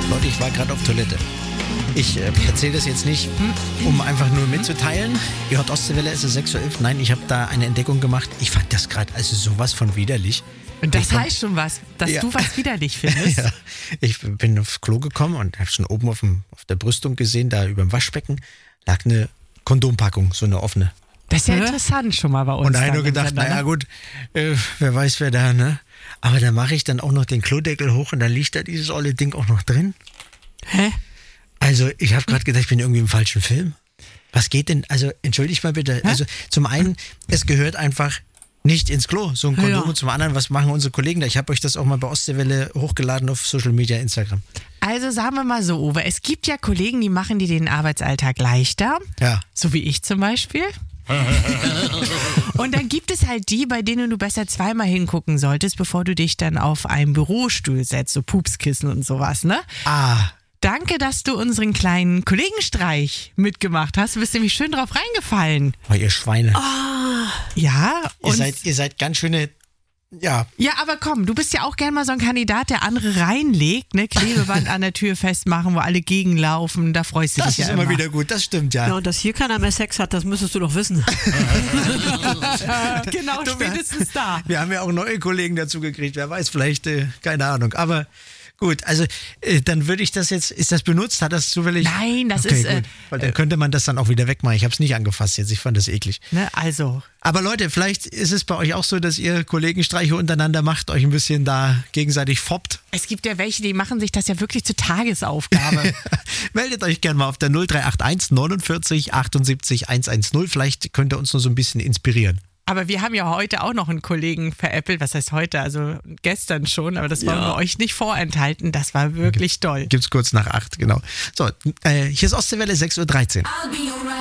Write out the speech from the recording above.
Leute, ich war gerade auf Toilette. Ich erzähle das jetzt nicht, um einfach nur mitzuteilen. Ihr hört Ostseewelle, es ist 6:11 Uhr. Nein, ich habe da eine Entdeckung gemacht. Ich fand das gerade also sowas von widerlich. Und das heißt schon was, dass du was widerlich findest. Ja, ich bin aufs Klo gekommen und habe schon oben auf der Brüstung gesehen, da über dem Waschbecken lag eine Kondompackung, so eine offene. Das ist ja interessant schon mal bei uns. Und da habe ich nur gedacht, naja gut, wer weiß wer da, ne? Aber da mache ich dann auch noch den Klodeckel hoch und dann liegt da dieses olle Ding auch noch drin. Hä? Also ich habe gerade gedacht, ich bin irgendwie im falschen Film. Was geht denn, also entschuldigt mal bitte, also zum einen, es gehört einfach nicht ins Klo, so ein Kondom, und zum anderen, was machen unsere Kollegen da? Ich habe euch das auch mal bei Ostseewelle hochgeladen auf Social Media, Instagram. Also sagen wir mal so, Uwe, es gibt ja Kollegen, die machen dir den Arbeitsalltag leichter, so wie ich zum Beispiel. Und dann gibt es halt die, bei denen du besser zweimal hingucken solltest, bevor du dich dann auf einen Bürostuhl setzt, so Pupskissen und sowas, ne? Danke, dass du unseren kleinen Kollegenstreich mitgemacht hast. Du bist nämlich schön drauf reingefallen. Oh, ihr Schweine. Ja. Ihr seid ganz schöne, ja. Ja, aber komm, du bist ja auch gern mal so ein Kandidat, der andere reinlegt, ne? Klebeband an der Tür festmachen, wo alle gegenlaufen, da freust du dich ja immer. Das ist immer wieder gut, das stimmt, ja. Ja, und dass hier keiner mehr Sex hat, das müsstest du doch wissen. Genau, spätestens da. Wir haben ja auch neue Kollegen dazu gekriegt, wer weiß, vielleicht, keine Ahnung, aber... Gut, also dann würde ich das jetzt, ist das benutzt? Hat das zufällig? Nein, das okay, ist... gut. Weil dann könnte man das dann auch wieder wegmachen. Ich habe es nicht angefasst jetzt, ich fand das eklig. Ne, also... Aber Leute, vielleicht ist es bei euch auch so, dass ihr Kollegenstreiche untereinander macht, euch ein bisschen da gegenseitig foppt. Es gibt ja welche, die machen sich das ja wirklich zur Tagesaufgabe. Meldet euch gerne mal auf der 0381 49 78 110. Vielleicht könnt ihr uns nur so ein bisschen inspirieren. Aber wir haben ja heute auch noch einen Kollegen veräppelt, was heißt heute, also gestern schon, aber das wollen wir euch nicht vorenthalten, das war wirklich toll. Gibt's kurz nach 8, genau. So, hier ist Ostseewelle, 6:13 Uhr.